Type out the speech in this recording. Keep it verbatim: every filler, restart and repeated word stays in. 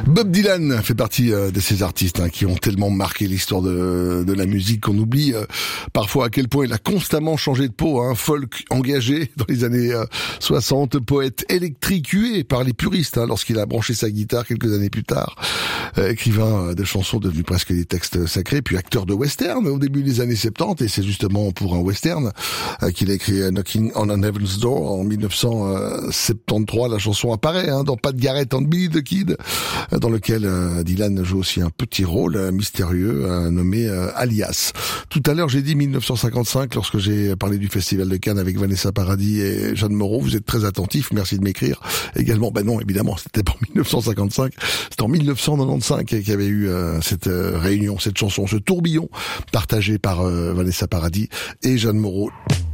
Bob Dylan fait partie euh, de ces artistes hein, qui ont tellement marqué l'histoire de, de la musique qu'on oublie euh, parfois à quel point il a constamment changé de peau. Hein, folk engagé dans les années euh, soixante, poète électricué par les puristes hein, lorsqu'il a branché sa guitare quelques années plus tard, euh, écrivain euh, de chansons devenus presque des textes sacrés, puis acteur de western au début des années soixante-dix, et c'est justement pour un western euh, qu'il a écrit euh, Knocking on an Heaven's Door en dix-neuf cent soixante-treize. La chanson apparaît hein, dans Pat Garrett and Billy the Kid, dans lequel euh, Dylan joue aussi un petit rôle euh, mystérieux euh, nommé euh, Alias. Tout à l'heure, j'ai dit mille neuf cent cinquante-cinq lorsque j'ai parlé du Festival de Cannes avec Vanessa Paradis et Jeanne Moreau. Vous êtes très attentifs, merci de m'écrire. Également, ben non, évidemment, c'était pas en mille neuf cent cinquante-cinq, c'était en mille neuf cent quatre-vingt-quinze qu'il y avait eu euh, cette euh, réunion, cette chanson, ce tourbillon partagé par euh, Vanessa Paradis et Jeanne Moreau.